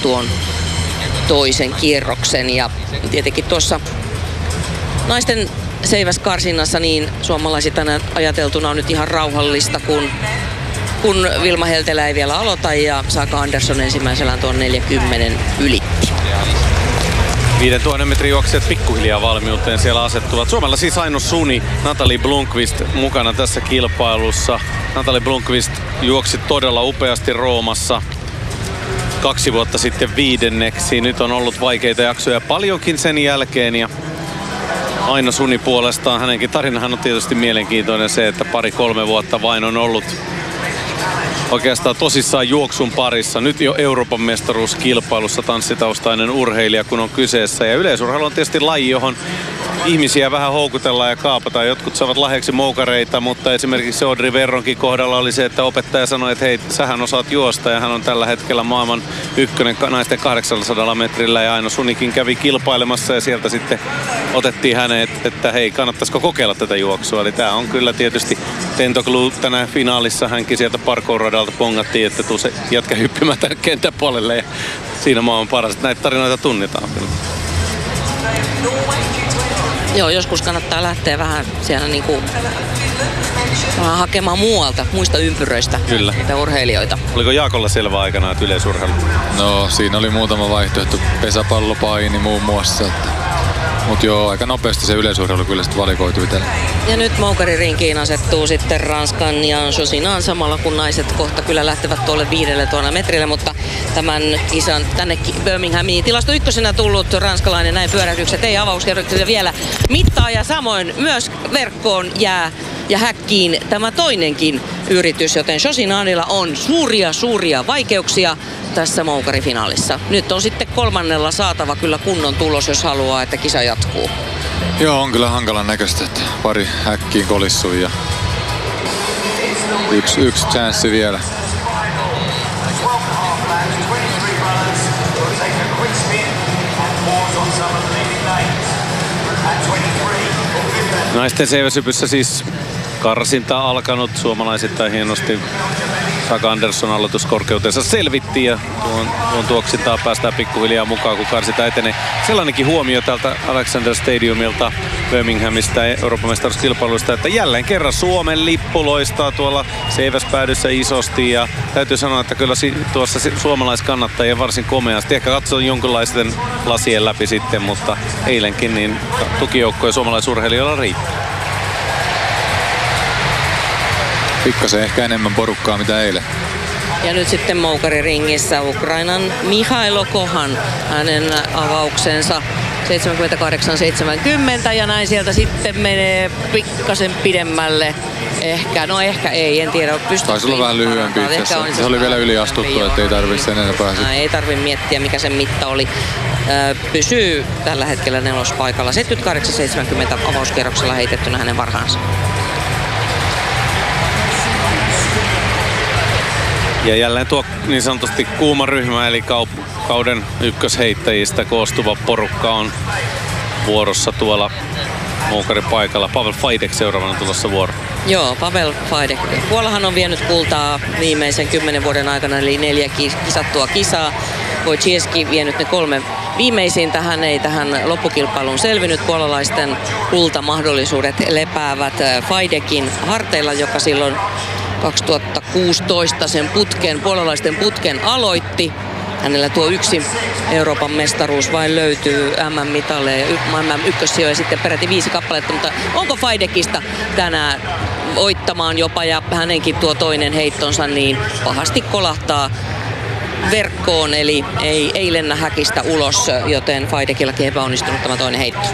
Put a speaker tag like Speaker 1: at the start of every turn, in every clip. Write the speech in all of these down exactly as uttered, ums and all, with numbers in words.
Speaker 1: tuon toisen kierroksen. Ja tietenkin tuossa naisten seiväskarsinnassa niin suomalaisittain ajateltuna on nyt ihan rauhallista, kun, kun Vilma Heltelä ei vielä aloita ja Saka Andersson ensimmäisellään tuon neljäkymmentä ylitti.
Speaker 2: viisituhatta metrin juoksijat pikkuhiljaa valmiuteen siellä asettuvat. Suomella siis Aino Suni, Natalie Blomqvist mukana tässä kilpailussa. Natalie Blomqvist juoksi todella upeasti Roomassa kaksi vuotta sitten viidenneksi. Nyt on ollut vaikeita jaksoja paljonkin sen jälkeen ja Aino Suni puolestaan, hänenkin tarinahan on tietysti mielenkiintoinen se, että pari-kolme vuotta vain on ollut oikeastaan tosissaan juoksun parissa. Nyt jo Euroopan mestaruuskilpailussa tanssitaustainen urheilija kun on kyseessä. Ja yleisurheilu on tietysti laji, johon ihmisiä vähän houkutellaan ja kaapataan. Jotkut saavat lahjaksi moukareita, mutta esimerkiksi Audrey Verronkin kohdalla oli se, että opettaja sanoi, että hei, sähän osaat juosta. Ja hän on tällä hetkellä maailman ykkönen naisten kahdeksansadaa metrillä. Ja Aino Sunikin kävi kilpailemassa ja sieltä sitten otettiin hänet, että hei, kannattaisiko kokeilla tätä juoksua. Eli tää on kyllä tietysti Tentoglu tänään finaalissa. Hänkin sieltä parkour-radalta pongattiin, että tuu se jätkä hyppimään tänne kenttäpuolelle. Ja siinä maailman paras. Näitä tarinoita tunnetaan kyllä.
Speaker 1: Joo, joskus kannattaa lähteä vähän siellä niinku vähän hakemaan muualta, muista ympyröistä
Speaker 2: Kyllä.
Speaker 1: niitä urheilijoita.
Speaker 2: Oliko Jaakolla selvä aikana, että yleisurheilu?
Speaker 3: No, siinä oli muutama vaihtoehto, pesäpallo, paini muun muassa. Mutta joo, aika nopeasti se yleisurheilu kyllä sitten valikoitui itselle.
Speaker 1: Ja nyt moukaririnkiin asettuu sitten Ranskan Jan Josinan samalla kun naiset kohta kyllä lähtevät tuolle viidelle tuolla metrille, mutta tämän kisan tänne Birminghamiin tilasto ykkösenä tullut ranskalainen näin pyörähdykset ei avauskerroksella vielä mittaa ja samoin myös verkkoon jää ja häkkiin tämä toinenkin yritys, joten Josinanilla on suuria suuria vaikeuksia tässä moukarifinaalissa. Nyt on sitten kolmannella saatava kyllä kunnon tulos, jos haluaa, että kisa jatkuu.
Speaker 3: Joo, on kyllä hankalan näköistä, että pari häkkiin kolissui ja yksi, yksi chanssi vielä.
Speaker 2: Naisten seiväsypyssä siis karsinta alkanut. Suomalaisittain hienosti Saka Andersson aloituskorkeutensa selvitti ja tuon, tuon tuoksintaa päästään pikkuhiljaa mukaan, kun karsinta etenee. Sellainenkin huomio tältä Alexander Stadiumilta Birminghamista Euroopan mestaruuskilpailuista, että jälleen kerran Suomen lippu loistaa tuolla seiväspäädyssä isosti ja täytyy sanoa, että kyllä tuossa suomalaiskannattajia varsin komeasti. Ehkä katsoin jonkinlaisten lasien läpi sitten, mutta eilenkin niin tukijoukkoja suomalaisurheilijoilla riittää.
Speaker 3: Pikkasen ehkä enemmän porukkaa mitä eilen.
Speaker 1: Ja nyt sitten moukariringissä Ukrainan Mihailo Kohan, hänen avauksensa seitsemänkymmentäkahdeksan seitsemänkymmentä ja näin sieltä sitten menee pikkasen pidemmälle. Ehkä, no ehkä ei, en tiedä.
Speaker 3: Taisi olla vähän lyhyempi itse asiassa. Se oli vielä yliastuttu, ettei tarvitse sen enempää.
Speaker 1: No, ei tarvitse miettiä mikä sen mitta oli. Ö, pysyy tällä hetkellä nelospaikalla. seitsemänkymmentäkahdeksan seitsemänkymmentä avauskierroksella heitettynä hänen varhaansa.
Speaker 2: Ja jälleen tuo niin sanotusti kuuma ryhmä, eli kauden ykkösheittäjistä koostuva porukka on vuorossa tuolla moukaripaikalla. Pavel Fajdek seuraavana tulossa vuoro.
Speaker 1: Joo, Pavel Fajdek. Puolahan on vienyt kultaa viimeisen kymmenen vuoden aikana, eli neljä kisattua kisaa. Wojcicki vienyt ne kolme viimeisintä. Hän ei tähän loppukilpailuun selvinnyt. Puolalaisten kultamahdollisuudet lepäävät Fajdekin harteilla, joka silloin kaksituhattakuusitoista sen putken, puolalaisten putken aloitti. Hänellä tuo yksi Euroopan mestaruus vain löytyy M M-mitalle ja M M-ykkössijoja sitten peräti viisi kappaletta, mutta onko Fajdekista tänään voittamaan jopa ja hänenkin tuo toinen heittonsa niin pahasti kolahtaa verkkoon, eli ei, ei lennä häkistä ulos, joten Fajdekillakin epäonnistunut tämä toinen heitto.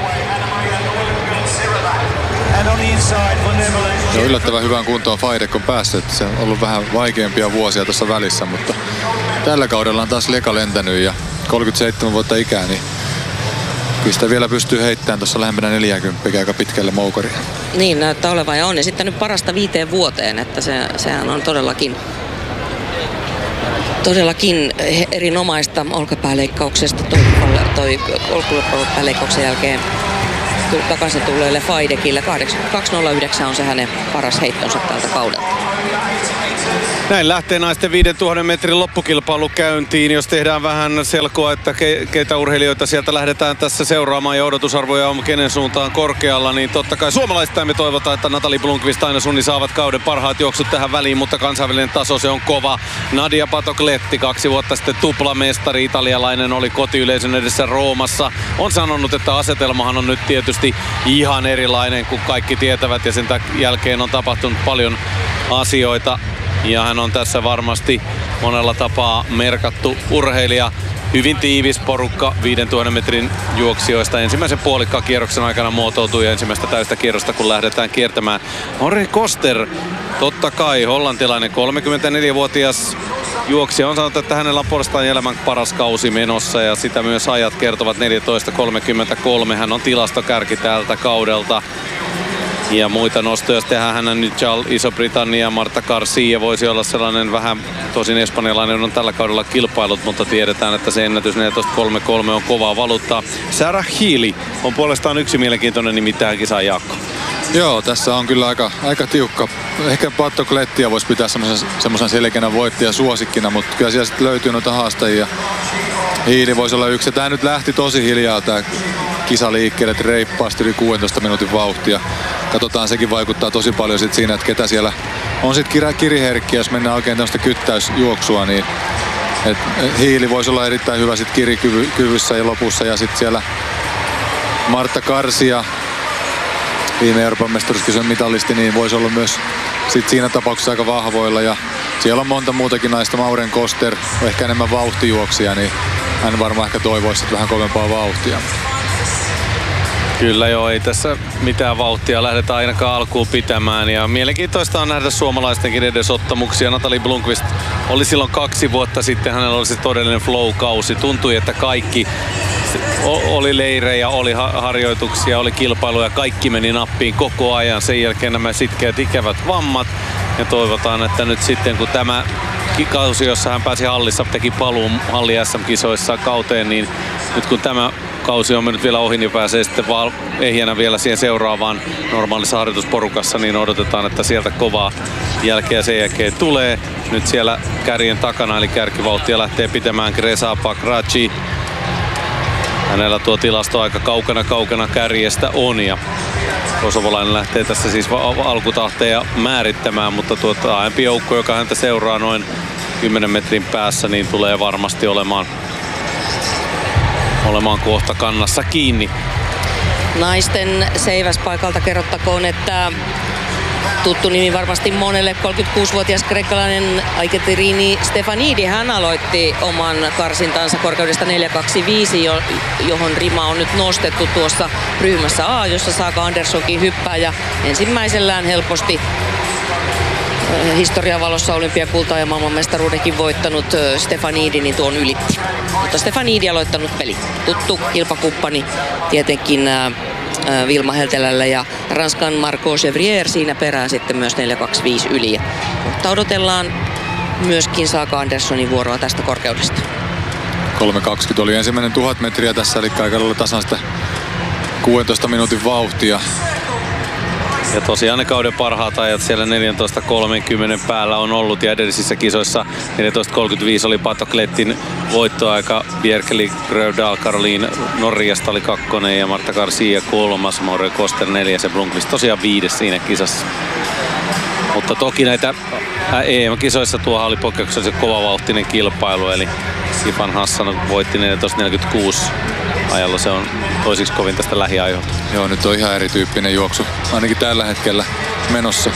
Speaker 3: Ja yllättävän hyvään kuntoon Fajdek on päässyt. Se on ollut vähän vaikeampia vuosia tuossa välissä, mutta tällä kaudella on taas leka lentänyt ja kolmekymmentäseitsemän vuotta ikää, niin kyllä sitä vielä pystyy heittämään tuossa lähempänä neljäkymmentä aika pitkälle moukariin.
Speaker 1: Niin näyttää olevan ja on esittänyt parasta viiteen vuoteen, että se, sehän on todellakin todellakin erinomaista olkapääleikkauksesta toi, toi olkapääleikkauksen jälkeen takaisin tulleelle Fajdekille. kahdeksankymmentäkaksi nolla yhdeksän on se hänen paras heittonsa tältä kaudelta.
Speaker 2: Näin lähtee naisten viisituhatta metrin loppukilpailu käyntiin. Jos tehdään vähän selkoa, että ke, keitä urheilijoita sieltä lähdetään tässä seuraamaan ja odotusarvoja on kenen suuntaan korkealla, niin totta kai suomalaistaan me toivotaan, että Natalie Blomqvist aina Sunni saavat kauden parhaat juoksut tähän väliin, mutta kansainvälinen taso se on kova. Nadia Patokletti, kaksi vuotta sitten tuplamestari, italialainen, oli kotiyleisön edessä Roomassa. On sanonut, että asetelmahan on nyt tietysti ihan erilainen, kuin kaikki tietävät, ja sen jälkeen on tapahtunut paljon asioita. Ja hän on tässä varmasti monella tapaa merkattu urheilija. Hyvin tiivis porukka viisituhatta metrin juoksijoista. Ensimmäisen puolikkaan kierroksen aikana muotoutui ja ensimmäistä täystä kierrosta, kun lähdetään kiertämään. Henri Koster, totta kai hollantilainen kolmekymmentäneljävuotias juoksija. On sanottu, että hänellä on puolestaan elämän paras kausi menossa ja sitä myös ajat kertovat neljätoista kolmekymmentäkolme. Hän on tilastokärki tältä kaudelta. Ja muita nostoja tehdään hänen nyt Iso-Britannia, Marta Garcia voisi olla sellainen vähän, tosin espanjalainen on tällä kaudella kilpailut, mutta tiedetään, että se ennätys neljätoista kolmekymmentäkolme on kovaa valuuttaa. Sarah Healy on puolestaan yksi mielenkiintoinen nimi tähän kisaan, Jaakko.
Speaker 3: Joo, tässä on kyllä aika, aika tiukka. Ehkä Patoklettia voisi pitää semmoisen selkeänä voittaja suosikkina, mutta kyllä siellä sitten löytyy noita haastajia. Healy voisi olla yksi. Tämä nyt lähti tosi hiljaa tämä kisa liikkeelle, että reippaasti yli kuudentoista minuutin vauhtia. Katsotaan, sekin vaikuttaa tosi paljon sit siinä, että ketä siellä on sitten kiriherkkiä, jos mennään oikein tämmöistä kyttäysjuoksua, niin et Healy voisi olla erittäin hyvä sit kirikyvyssä ja lopussa, ja sitten siellä Marta Garcia, viime Euroopan mestaruuskisojen mitalisti, niin voisi olla myös sit siinä tapauksessa aika vahvoilla, ja siellä on monta muutakin naista. Maureen Koster on ehkä enemmän vauhtijuoksija, niin hän varmaan ehkä toivoisi vähän kovempaa vauhtia.
Speaker 2: Kyllä joo, ei tässä mitään vauhtia lähdetä ainakaan alkuun pitämään. Ja mielenkiintoista on nähdä suomalaistenkin edesottamuksia. Natalie Blomqvist oli silloin kaksi vuotta sitten, hänellä oli se todellinen flow-kausi. Tuntui, että kaikki oli leirejä, oli harjoituksia, oli kilpailuja, kaikki meni nappiin koko ajan. Sen jälkeen nämä sitkeät ikävät vammat. Ja toivotaan, että nyt sitten kun tämä kausi, jossa hän pääsi hallissa, teki paluun halli S M-kisoissa kauteen, niin nyt kun tämä kausi on mennyt vielä ohi, niin pääsee sitten vaan ehjänä vielä siihen seuraavaan normaalissa harjoitusporukassa, niin odotetaan, että sieltä kovaa jälkeä sen jälkeen tulee. Nyt siellä kärjen takana, eli kärkivauhtia lähtee pitämään Gresa Pakraci. Hänellä tuo tilasto aika kaukana kaukana kärjestä on, ja kosovolainen lähtee tässä siis alkutahteja määrittämään, mutta tuo aiempi joukko, joka häntä seuraa noin kymmenen metrin päässä, niin tulee varmasti olemaan olemaan kohta kannassa kiinni.
Speaker 1: Naisten seiväspaikalta kerrottakoon, että tuttu nimi varmasti monelle, kolmekymmentäkuusivuotias kreikkalainen Aiketerini Stefanidi. Hän aloitti oman karsintansa korkeudesta neljä kaksikymmentäviisi, johon rima on nyt nostettu tuossa ryhmässä A, jossa Saga Anderssonkin hyppää, ja ensimmäisellään helposti historian valossa olympiakultaa ja maailmanmestaruudenkin voittanut Stefanidi, niin tuon ylitti. Mutta Stefanidi aloittanut peli. Tuttu kilpakumppani tietenkin ää, Vilma Heltelällä, ja Ranskan Marco Chevrier siinä perään sitten myös neljä kaksikymmentäviisi yli. Mutta odotellaan myöskin Saga Anderssonin vuoroa tästä korkeudesta.
Speaker 3: kolme kaksikymmentä oli ensimmäinen tuhat metriä tässä, eli aika lailla tasan sitä kuudentoista minuutin vauhtia.
Speaker 2: Ja tosiaan ne kauden parhaat ajat siellä neljätoista kolmekymmentä päällä on ollut, ja edellisissä kisoissa neljätoista kolmekymmentäviisi oli Patoklettin voittoaika. Bjerkeli Grövdal Caroline Norjasta oli kakkonen ja Marta Garcia kolmas, Maureen Koster neljäs ja Blomqvist tosiaan viides siinä kisassa. Mutta toki näitä E M-kisoissa tuohan oli poikkeuksellisen kovavauhtinen kilpailu, eli Sipan Hassan voitti neljätoista neljäkymmentäkuusi ajalla. Se on toisiksi kovin tästä lähiajoilta.
Speaker 3: Joo, nyt on ihan erityyppinen juoksu, ainakin tällä hetkellä menossa.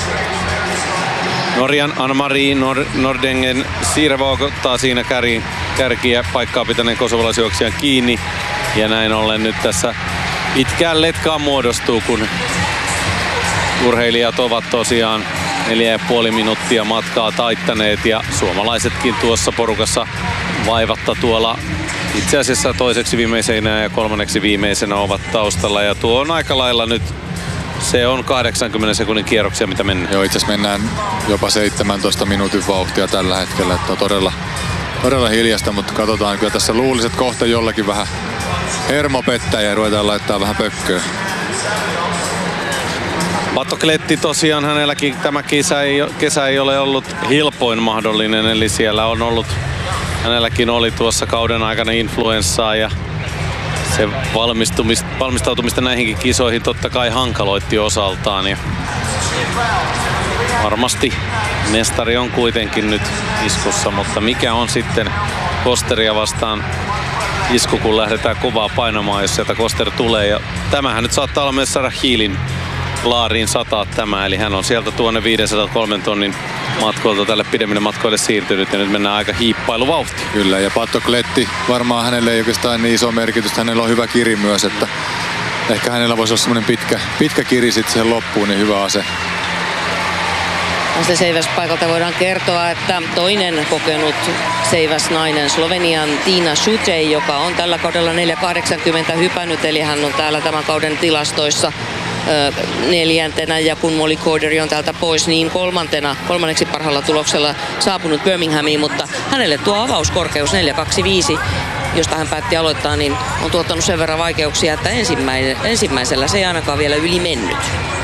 Speaker 2: Norjan Anne-Marie Nord- Nordengen Sirvo ottaa siinä kär- kärkiä paikkaa pitäneen kosovalaisjuoksijan kiinni. Ja näin ollen nyt tässä pitkään letkaan muodostuu, kun urheilijat ovat tosiaan neljä ja puoli minuuttia matkaa taittaneet, ja suomalaisetkin tuossa porukassa vaivatta tuolla itse asiassa toiseksi viimeisenä ja kolmanneksi viimeisenä ovat taustalla, ja tuo on aika lailla nyt, se on kahdeksankymmenen sekunnin kierroksia mitä mennään.
Speaker 3: Joo, itse asiassa mennään jopa seitsemäntoista minuutin vauhtia tällä hetkellä, että on todella, todella hiljasta, mutta katsotaan, kyllä tässä luulisi, että kohta jollakin vähän hermo pettää ja ruvetaan laittaa vähän pökköä.
Speaker 2: Pato Kletti tosiaan, hänelläkin tämä kesä ei, kesä ei ole ollut helpoin mahdollinen, eli siellä on ollut, hänelläkin oli tuossa kauden aikana influenssaa ja se valmistautumista näihinkin kisoihin totta kai hankaloitti osaltaan. Ja varmasti mestari on kuitenkin nyt iskussa, mutta mikä on sitten Kosteria vastaan isku, kun lähdetään kovaa painamaan, jos sieltä Koster tulee. Ja tämähän nyt saattaa olla myös Sarah Hiilin laariin sataa tämä, eli hän on sieltä tuonne viisisataa tonnin matkoilta tälle pidemmille matkoille siirtynyt ja nyt mennään aika hiippailuvauhtiin.
Speaker 3: Kyllä, ja Pato Kletti, varmaan hänelle ei oikeastaan niin iso merkitys, hänellä on hyvä kiri myös, että ehkä hänellä voisi olla semmoinen pitkä, pitkä kiri sitten siihen loppuun, niin hyvä ase.
Speaker 1: Tästä seiväspaikalta voidaan kertoa, että toinen kokenut seiväsnainen Slovenian Tina Šutej, joka on tällä kaudella neljä kahdeksankymmentä hypännyt, eli hän on täällä tämän kauden tilastoissa ö, neljäntenä, ja kun Molly Corderi on täältä pois, niin kolmantena, kolmanneksi parhaalla tuloksella saapunut Birminghamiin, mutta hänelle tuo avauskorkeus neljä kaksikymmentäviisi, josta hän päätti aloittaa, niin on tuottanut sen verran vaikeuksia, että ensimmäisellä se ei ainakaan vielä yli mennyt.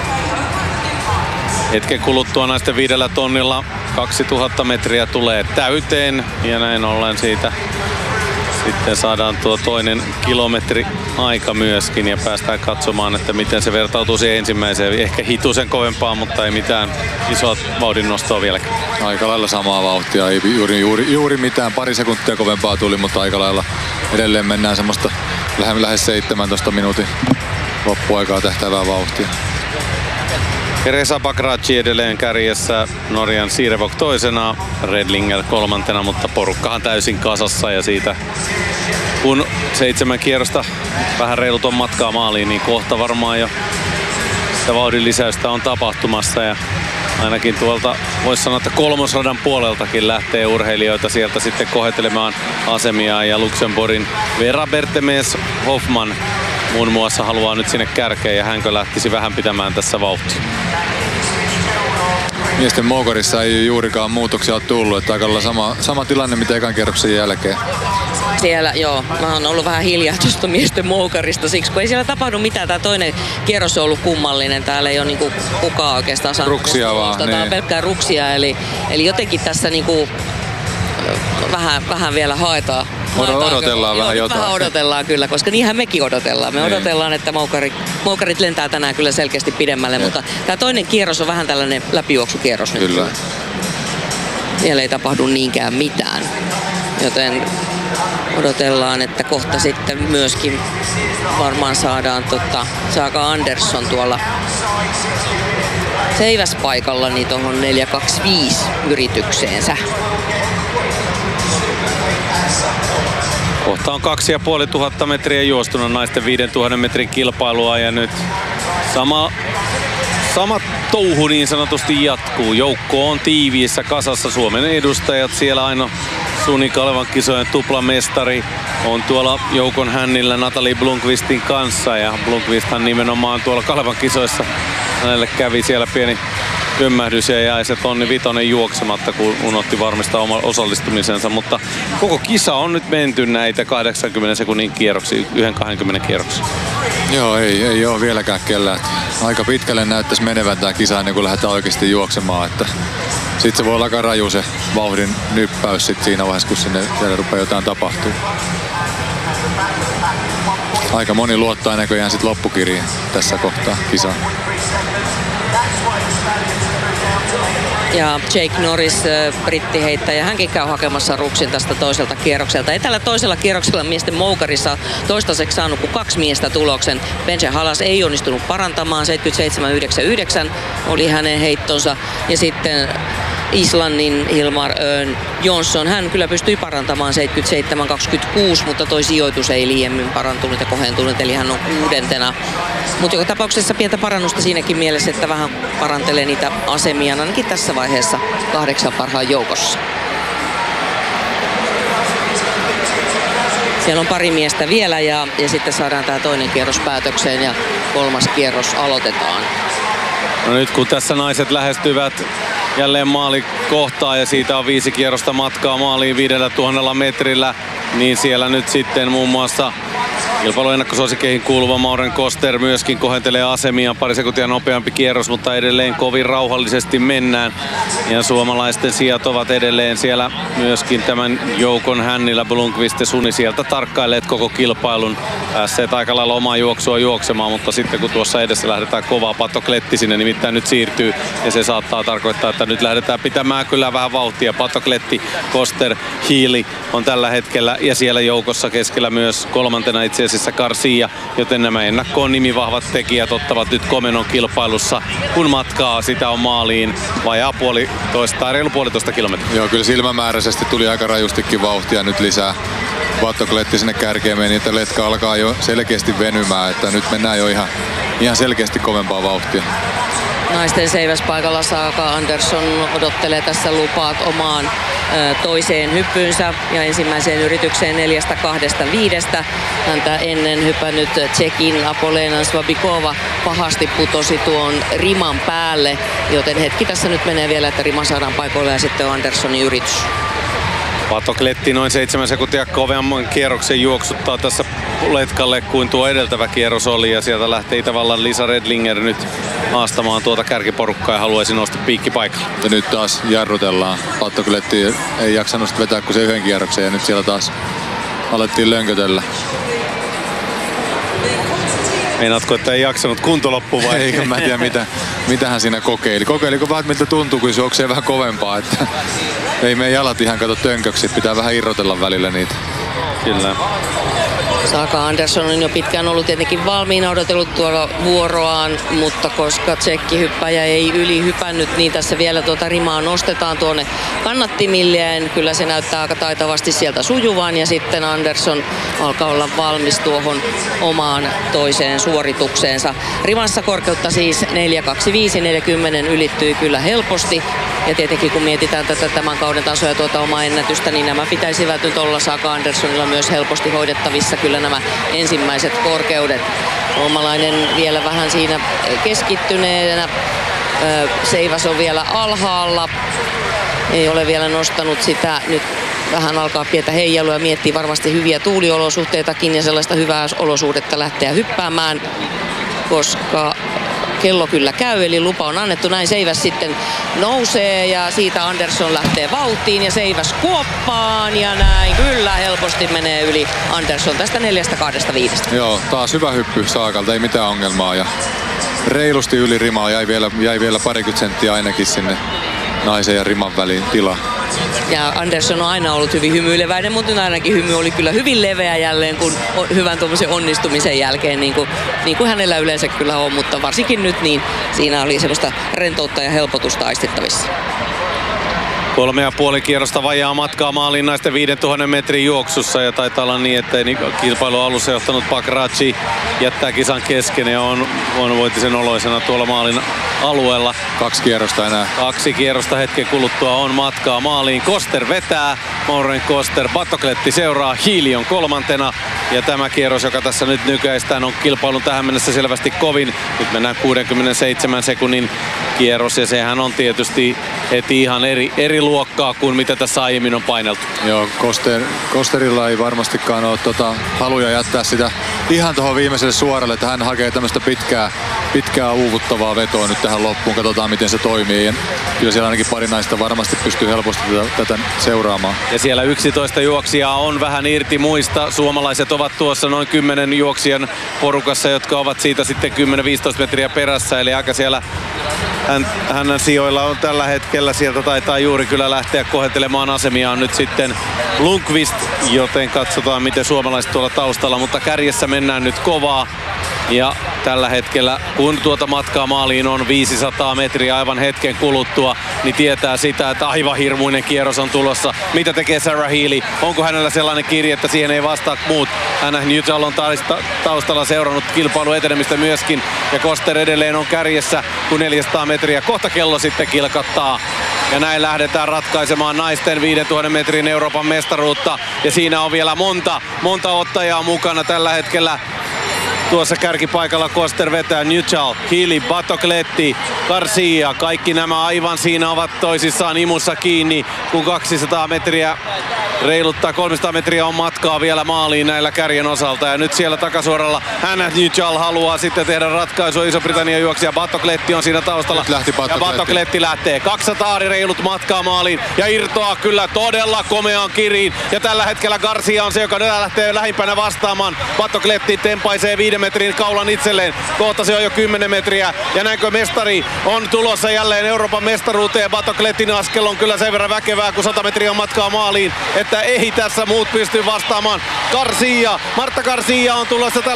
Speaker 2: Hetken kuluttua naisten viidellä tonnilla kaksituhatta metriä tulee täyteen ja näin ollen siitä sitten saadaan tuo toinen kilometri aika myöskin ja päästään katsomaan, että miten se vertautuu siihen ensimmäiseen. Ehkä hitusen kovempaa, mutta ei mitään isoa vauhdin nostoa vieläkään.
Speaker 3: Aika lailla samaa vauhtia, ei juuri, juuri, juuri mitään, pari sekuntia kovempaa tuli, mutta aika lailla edelleen mennään semmoista lähes seitsemäntoista minuutin loppuaikaa tähtävää vauhtia.
Speaker 2: Reza Bakraci edelleen kärjessä, Norjan Sirevok toisena, Redlinger kolmantena, mutta porukkahan täysin kasassa ja siitä kun seitsemän kierrosta vähän reilut on matkaa maaliin, niin kohta varmaan jo sitä vauhdin lisäystä on tapahtumassa ja ainakin tuolta voisi sanoa, että kolmosradan puoleltakin lähtee urheilijoita sieltä sitten kohettelemaan asemia ja Luxemburgin Vera Bertemes Hoffman muun muassa haluaa nyt sinne kärkeen ja hänkö lähtisi vähän pitämään tässä vauhtia.
Speaker 3: Miesten moukarissa ei juurikaan muutoksia ole tullut, että aika lailla sama, sama tilanne mitä ekan kierroksen jälkeen.
Speaker 1: Siellä, joo, mä oon ollut vähän hiljaa tuosta miesten moukarista siksi, kun ei siellä tapahdu mitään. Tää toinen kierros on ollut kummallinen. Täällä ei ole niinku kukaan oikeastaan saanut
Speaker 3: ruksia vaan.
Speaker 1: Tää niin on pelkkää ruksia, eli, eli jotenkin tässä niinku vähän, vähän vielä haetaan.
Speaker 3: Haetaan odotellaan kyllä. vähän
Speaker 1: Joo,
Speaker 3: jotain.
Speaker 1: Vähän odotellaan kyllä, koska niinhän mekin odotellaan. Me niin. odotellaan, että moukarit, moukarit lentää tänään kyllä selkeästi pidemmälle, niin. mutta tämä toinen kierros on vähän tällainen läpijuoksukierros nyt.
Speaker 3: Kyllä.
Speaker 1: Siellä ei tapahdu niinkään mitään, joten odotellaan, että kohta sitten myöskin varmaan saadaan tota, Saga Andersson tuolla seiväspaikalla niin tuohon neljä kaksikymmentäviisi yritykseensä.
Speaker 2: Kohta on kaksi ja puoli tuhatta metriä juostuna naisten viidentuhannen metrin kilpailua ja nyt sama, sama touhu niin sanotusti jatkuu. Joukko on tiiviissä kasassa. Suomen edustajat siellä aina Suni Kalevan kisojen tuplamestari on tuolla joukon hännillä Natalie Blomqvistin kanssa ja Blomqvisthan nimenomaan tuolla Kalevan kisoissa hänelle kävi siellä pieni kömmähdys ja jäi se tonni vitonen juoksematta, kun unohti varmistaa oman osallistumisensa, mutta koko kisa on nyt menty näitä kahdeksankymmenen sekunnin kierroksia, yhden kaksikymmentä kierroksia.
Speaker 3: Joo, ei, ei ole vieläkään kellään. Aika pitkälle näyttäisi menevän tämä kisa ennen kuin lähdetään oikeasti juoksemaan, että sitten se voi olla aika raju se vauhdin nyppäys sit siinä vaiheessa, kun sinne vielä rupeaa jotain tapahtuu. Aika moni luottaa näköjään sit loppukiriin tässä kohtaa kisaa.
Speaker 1: Ja Jake Norris, brittiheittäjä, hänkin käy hakemassa ruksin tästä toiselta kierrokselta. Ei tällä toisella kierroksella miesten moukarissa toistaiseksi saanut kuin kaksi miestä tuloksen. Benja Halas ei onnistunut parantamaan, seitsemänkymmentäseitsemän yhdeksänkymmentäyhdeksän oli hänen heittonsa. Ja sitten Islannin Hilmar Örn Jonsson, hän kyllä pystyi parantamaan seitsemänkymmentäseitsemän kaksikymmentäkuusi, mutta toi sijoitus ei liiemmin parantunut ja kohentunut, eli hän on kuudentena. Mutta joka tapauksessa pientä parannusta siinäkin mielessä, että vähän parantelee niitä asemia, ainakin tässä vaiheessa kahdeksan parhaan joukossa. Siellä on pari miestä vielä ja, ja sitten saadaan tämä toinen kierros päätökseen ja kolmas kierros aloitetaan.
Speaker 2: No nyt kun tässä naiset lähestyvät jälleen maalikohtaa ja siitä on viisi kierrosta matkaa maaliin viidellä tuhannella metrillä, niin siellä nyt sitten muun muassa Kilpailun ennakkosuosikkeihin kuuluva Maureen Koster myöskin kohentelee asemia. Pari sekuntia nopeampi kierros, mutta edelleen kovin rauhallisesti mennään. Ja suomalaisten sijat ovat edelleen siellä myöskin tämän joukon hännillä. Blomqvist ja Suni sieltä tarkkailleet koko kilpailun. Päässeet aika lailla omaa juoksua juoksemaan, mutta sitten kun tuossa edessä lähdetään kovaa, Pato Kletti sinne nimittäin nyt siirtyy. Ja se saattaa tarkoittaa, että nyt lähdetään pitämään kyllä vähän vauhtia. Pato Kletti, Koster, Healy on tällä hetkellä ja siellä joukossa keskellä myös kolmantena itse asiassa Garcia, joten nämä ennakkoon nimivahvat tekijät ottavat nyt komenon kilpailussa, kun matkaa sitä on maaliin vajaa puolitoista tai reilu puolitoista kilometriä.
Speaker 3: Joo, kyllä silmämääräisesti tuli aika rajustikin vauhtia nyt lisää. Pato Kletti sinne kärkeen meni, että letka alkaa jo selkeästi venymään, että nyt mennään jo ihan, ihan selkeästi kovempaa vauhtia.
Speaker 1: Naisten seiväspaikalla Saga Andersson odottelee tässä lupaat omaan ö, toiseen hyppyynsä ja ensimmäiseen yritykseen neljästä kahdesta viidestä. Häntä ennen hypännyt Tsekin Apolena Svabikova pahasti putosi tuon riman päälle, joten hetki tässä nyt menee vielä, että rima saadaan paikoille ja sitten on Anderssonin yritys.
Speaker 2: Pato Kletti noin seitsemän sekuntia kovemman kierroksen juoksuttaa tässä letkalle kuin tuo edeltävä kierros oli. Ja sieltä lähtee Itävallan Lisa Redlinger nyt haastamaan tuota kärkiporukkaa ja haluaisi nousta piikkipaikalle.
Speaker 3: Ja nyt taas jarrutellaan. Pato Kletti ei jaksanut vetää kuin se yhden kierroksen ja nyt siellä taas alettiin lönkötellä.
Speaker 2: Meinaatko, että ei jaksanut kunto loppu vai?
Speaker 3: Eikö mä tiedä mitä, mitä hän siinä kokeili. Kokeiliko vähän miltä tuntuu, kun juoksee vähän kovempaa. Että ei meidän jalat ihan kato tönköksi, pitää vähän irrotella välillä niitä.
Speaker 2: Kyllä.
Speaker 1: Saga Andersson on jo pitkään ollut tietenkin valmiina, odotellut tuolla vuoroaan, mutta koska tsekkihyppäjä ei yli hypännyt, niin tässä vielä tuota rimaa nostetaan tuonne kannattimilleen. Kyllä se näyttää aika taitavasti sieltä sujuvan ja sitten Andersson alkaa olla valmis tuohon omaan toiseen suoritukseensa. Rimassa korkeutta siis neljä kaksikymmentäviisi neljäkymmentä ylittyi kyllä helposti. Ja tietenkin kun mietitään tätä tämän kauden tasoa ja tuota omaa ennätystä, niin nämä pitäisivät nyt olla Saga Anderssonilla myös helposti hoidettavissa kyllä nämä ensimmäiset korkeudet. Suomalainen vielä vähän siinä keskittyneenä. Seiväs on vielä alhaalla. Ei ole vielä nostanut sitä. Nyt vähän alkaa pientä heijailua ja miettii varmasti hyviä tuuliolosuhteitakin ja sellaista hyvää olosuhdetta lähteä hyppäämään, koska kello kyllä käy, eli lupa on annettu. Näin Seiväs sitten nousee ja siitä Andersson lähtee vauhtiin ja Seiväs kuoppaan ja näin kyllä helposti menee yli Andersson tästä neljästä kahdesta viidestä.
Speaker 3: Joo, taas hyvä hyppy Saagalta, ei mitään ongelmaa ja reilusti yli rimaa, jäi vielä, jäi vielä parikymmentä senttiä ainakin sinne naisen ja riman väliin tilaa.
Speaker 1: Ja Andersson on aina ollut hyvin hymyileväinen, mutta nyt ainakin hymy oli kyllä hyvin leveä jälleen kun hyvän tuommoisen onnistumisen jälkeen, niin kuin, niin kuin hänellä yleensä kyllä on, mutta varsinkin nyt niin siinä oli semmoista rentoutta ja helpotusta aistittavissa.
Speaker 2: Kolme ja puoli kierrosta vajaa matkaa maaliin naisten viidentuhannen metrin juoksussa ja taitaa olla niin, että kilpailun alussa johtanut Bakrachi jättää kisan kesken ja on huonovointisen oloisena tuolla maalin alueella.
Speaker 3: Kaksi kierrosta enää.
Speaker 2: Kaksi kierrosta hetken kuluttua on matkaa maaliin. Koster vetää, Maureen Koster, Pato Kletti seuraa, Healy on kolmantena ja tämä kierros, joka tässä nyt nykäistään, on kilpailun tähän mennessä selvästi kovin. Nyt mennään kuudenkymmenenseitsemän sekunnin kierros ja sehän on tietysti heti ihan eri, eri luokkaa kuin mitä tässä aiemmin on paineltu.
Speaker 3: Joo, Koster, Kosterilla ei varmastikaan ole tota, haluja jättää sitä ihan tuohon viimeiselle suoralle, että hän hakee tämmöistä pitkää, pitkää uuvuttavaa vetoa nyt tähän loppuun. Katsotaan miten se toimii. Ja kyllä siellä ainakin pari naista varmasti pystyy helposti tätä, tätä seuraamaan.
Speaker 2: Ja siellä yksitoista juoksijaa on vähän irti muista. Suomalaiset ovat tuossa noin kymmenen juoksijan porukassa, jotka ovat siitä sitten kymmenen viisitoista metriä perässä. Eli aika siellä hän, hänen sijoilla on tällä hetkellä. Sieltä taitaa juuri kyllä lähteä kohentelemaan asemiaan nyt sitten Blomqvist, joten katsotaan miten suomalaiset tuolla taustalla, mutta kärjessä mennään nyt kovaa. Ja tällä hetkellä, kun tuota matkaa maaliin on viisisataa metriä aivan hetken kuluttua, niin tietää sitä, että aivan hirmuinen kierros on tulossa. Mitä tekee Sarah Healy? Onko hänellä sellainen kirje, että siihen ei vastaa muut? Hän nyt on taustalla seurannut kilpailun etenemistä myöskin. Ja Koster edelleen on kärjessä, kun neljäsataa metriä. Kohta kello sitten kilkattaa. Ja näin lähdetään ratkaisemaan naisten viidentuhannen metrin Euroopan mestaruutta. Ja siinä on vielä monta, monta ottajaa mukana tällä hetkellä. tuossa kärkipaikalla Koster vetää. Newchal, Healy, Batokletti, Garcia. Kaikki nämä aivan siinä ovat toisissaan imussa kiinni, kun kaksisataa metriä reiluttaa kolmesataa metriä on matkaa vielä maaliin näillä kärjen osalta. Ja nyt siellä takasuoralla Hannah Newchal haluaa sitten tehdä ratkaisua. Iso-Britannian juoksija Batokletti on siinä taustalla.
Speaker 3: lähti Batokletti.
Speaker 2: Ja Batokletti lähtee. kaksisataa reilut matkaa maaliin ja irtoaa kyllä todella komeaan kiriin. Ja tällä hetkellä Garcia on se, joka lähtee lähimpänä vastaamaan. Batokletti tempaisee viiden metrin kaulan itselleen. Kohta se on jo kymmenen metriä. Ja näinkö mestari on tulossa jälleen Euroopan mestaruuteen. Batoklettin askel on kyllä sen verran väkevää, kun sata metriä on matkaa maaliin, että ei tässä muut pysty vastaamaan. Garcia, Marta Garcia on tulossa tällä